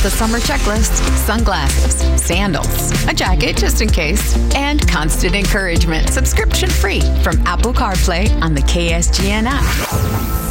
the summer checklist, sunglasses, sandals, a jacket just in case, and constant encouragement subscription free from Apple CarPlay on the KSGN app.